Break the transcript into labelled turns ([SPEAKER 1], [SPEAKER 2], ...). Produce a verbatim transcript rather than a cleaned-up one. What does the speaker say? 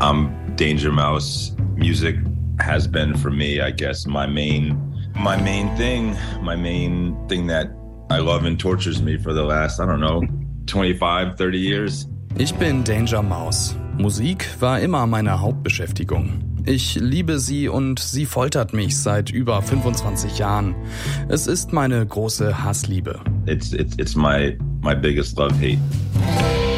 [SPEAKER 1] I'm Danger Mouse. Music has been for me, I guess, my main, my main thing, my main thing that I love and tortures me for the last, I don't know, twenty-five, thirty years.
[SPEAKER 2] Ich bin Danger Mouse. Musik war immer meine Hauptbeschäftigung. Ich liebe sie und sie foltert mich seit über fünfundzwanzig Jahren. Es ist meine große Hassliebe.
[SPEAKER 1] It's it's it's my my biggest love hate.